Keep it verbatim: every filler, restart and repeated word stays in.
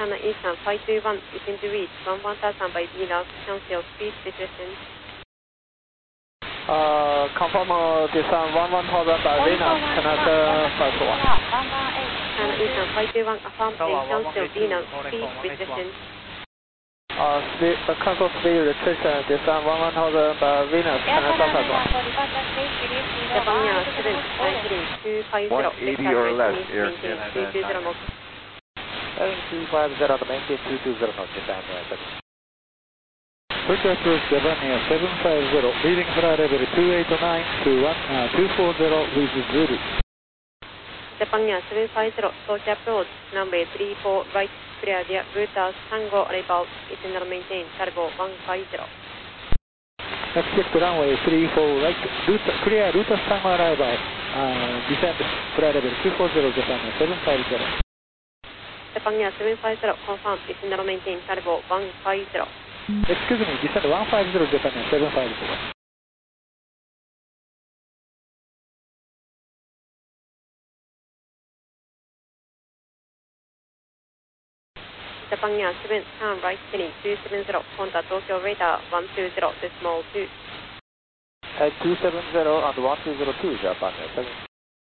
China Eastern five two one, within to reach one one thousand by Venus, cancel speed situation. Uh, confirm uh, descent one one thousand by Venus, Canada five two one. China Eastern five two one, affirm then cancel Venus, speed restriction. Uh, speed, uh, cancel speed restriction, descent one one thousand by Venus, Canada five two one. Japan Air seven nine heading two five zero, one eighty or less, Air maintain Canada two two zero nine. knots. Heading two five zero to maintain two two zero knots, descent uh, seven. Turkish approach Japan Air seven five zero, leading flight level two eight nine to one, uh, two four zero with Zulu. Japan Air seven five zero, approach approach, runway three four right, clear the routers Tango arrival, internal maintain, cargo one five zero. Let's check the runway three four right, route, clear route Tango arrival, uh, descend flight level two four zero Japan Air seven five zero. Japan Air seven five zero, confirm, internal maintain, cargo one five zero. Excuse me, descend one five zero Japan Air seven five zero. Japan Air seven, turn right heading two seven zero, contact Tokyo radar one two zero decimal two. At two seven zero and one two zero two, Japan Air seven.